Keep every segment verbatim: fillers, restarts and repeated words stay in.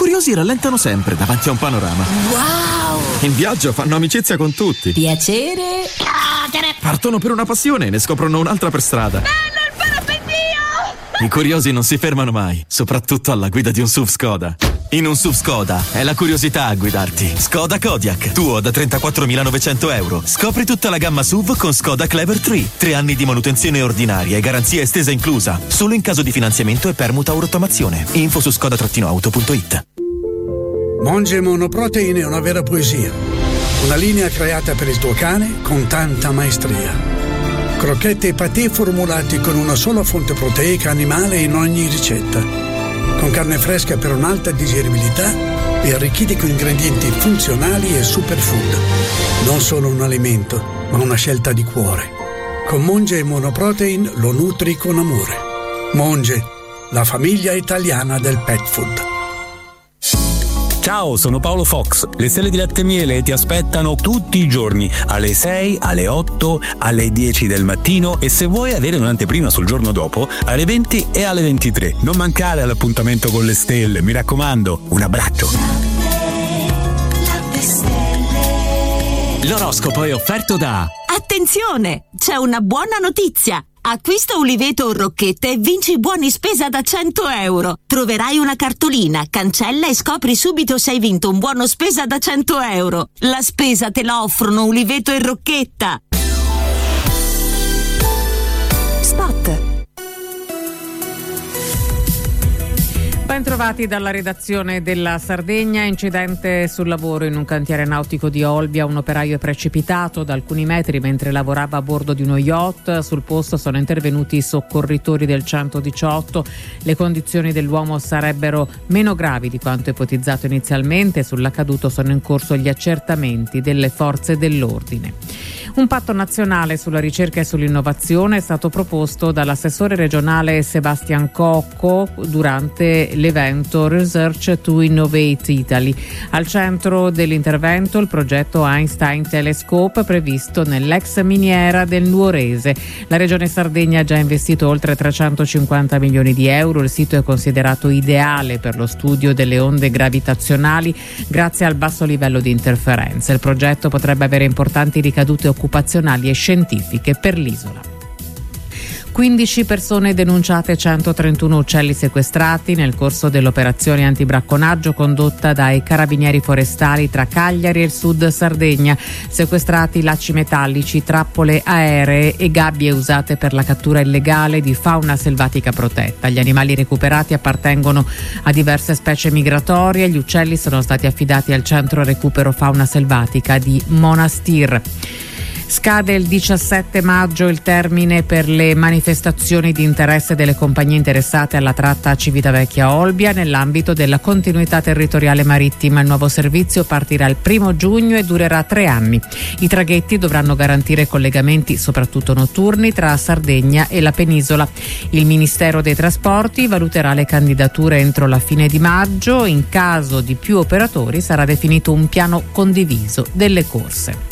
curiosi rallentano sempre davanti a un panorama. Wow! In viaggio fanno amicizia con tutti. Piacere. Partono per una passione e ne scoprono un'altra per strada. Bello il parapendio! I curiosi non si fermano mai, soprattutto alla guida di un S U V Skoda. In un S U V Skoda è la curiosità a guidarti. Skoda Kodiaq, tuo da trentaquattromilanovecento euro. Scopri tutta la gamma S U V con Skoda Clever tre. Tre anni di manutenzione ordinaria e garanzia estesa inclusa. Solo in caso di finanziamento e permuta o rottamazione. Info su skoda auto punto it. Monge Monoprotein è una vera poesia. Una linea creata per il tuo cane con tanta maestria. Crocchette e patè formulati con una sola fonte proteica animale in ogni ricetta. Con carne fresca per un'alta digeribilità e arricchiti con ingredienti funzionali e superfood. Non solo un alimento, ma una scelta di cuore. Con Monge Monoprotein lo nutri con amore. Monge, la famiglia italiana del pet food. Ciao, sono Paolo Fox. Le stelle di latte e miele ti aspettano tutti i giorni, alle sei, alle otto, alle dieci del mattino e se vuoi avere un'anteprima sul giorno dopo, alle venti e alle ventitré. Non mancare all'appuntamento con le stelle, mi raccomando. Un abbraccio. L'oroscopo è offerto da... Attenzione! C'è una buona notizia! Acquista uliveto o rocchette e vinci buoni spesa da cento euro. Troverai una cartolina, cancella e scopri subito se hai vinto un buono spesa da cento euro. La spesa te la offrono uliveto e rocchetta. Spot. Ben trovati dalla redazione della Sardegna. Incidente sul lavoro in un cantiere nautico di Olbia. Un operaio è precipitato da alcuni metri mentre lavorava a bordo di uno yacht. Sul posto sono intervenuti i soccorritori del centodiciotto. Le condizioni dell'uomo sarebbero meno gravi di quanto ipotizzato inizialmente. Sull'accaduto sono in corso gli accertamenti delle forze dell'ordine. Un patto nazionale sulla ricerca e sull'innovazione è stato proposto dall'assessore regionale Sebastian Cocco durante l'evento Research to Innovate Italy. Al centro dell'intervento il progetto Einstein Telescope previsto nell'ex miniera del Nuorese. La Regione Sardegna ha già investito oltre trecentocinquanta milioni di euro. Il sito è considerato ideale per lo studio delle onde gravitazionali grazie al basso livello di interferenze. Il progetto potrebbe avere importanti ricadute occupazionali e scientifiche per l'isola. quindici persone denunciate, centotrentuno uccelli sequestrati nel corso dell'operazione antibracconaggio condotta dai carabinieri forestali tra Cagliari e il sud Sardegna. Sequestrati lacci metallici, trappole aeree e gabbie usate per la cattura illegale di fauna selvatica protetta. Gli animali recuperati appartengono a diverse specie migratorie. Gli uccelli sono stati affidati al centro recupero fauna selvatica di Monastir. Scade il diciassette maggio il termine per le manifestazioni di interesse delle compagnie interessate alla tratta Civitavecchia-Olbia nell'ambito della continuità territoriale marittima. Il nuovo servizio partirà il primo giugno e durerà tre anni. I traghetti dovranno garantire collegamenti soprattutto notturni tra Sardegna e la penisola. Il Ministero dei Trasporti valuterà le candidature entro la fine di maggio. In caso di più operatori sarà definito un piano condiviso delle corse.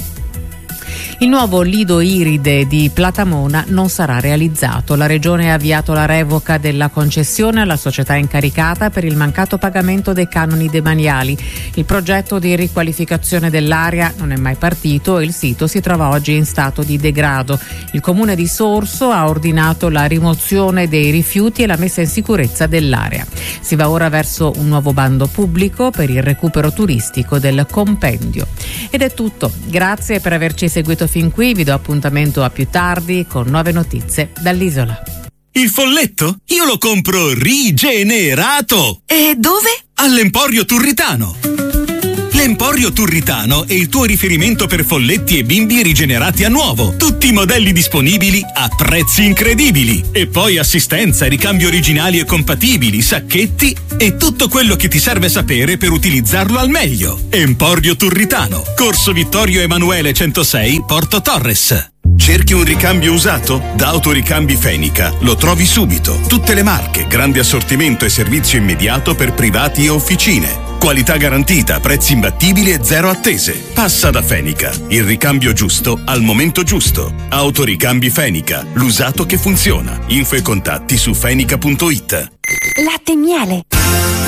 Il nuovo lido iride di Platamona non sarà realizzato. La Regione ha avviato la revoca della concessione alla società incaricata per il mancato pagamento dei canoni demaniali. Il progetto di riqualificazione dell'area non è mai partito e il sito si trova oggi in stato di degrado. Il comune di Sorso ha ordinato la rimozione dei rifiuti e la messa in sicurezza dell'area. Si va ora verso un nuovo bando pubblico per il recupero turistico del compendio. Ed è tutto. Grazie per averci seguito fin qui, vi do appuntamento a più tardi con nuove notizie dall'isola. Il folletto? Io lo compro rigenerato! E dove? All'Emporio Turritano! L'Emporio Turritano è il tuo riferimento per folletti e bimbi rigenerati a nuovo. Tutti i modelli disponibili a prezzi incredibili. E poi assistenza, ricambi originali e compatibili, sacchetti e tutto quello che ti serve sapere per utilizzarlo al meglio. Emporio Turritano, Corso Vittorio Emanuele centosei, Porto Torres. Cerchi un ricambio usato? Da Autoricambi Fenica lo trovi subito. Tutte le marche, grande assortimento e servizio immediato per privati e officine. Qualità garantita, prezzi imbattibili e zero attese. Passa da Fenica, il ricambio giusto al momento giusto. Autoricambi Fenica, l'usato che funziona. Info e contatti su fenica punto it. Latte e miele.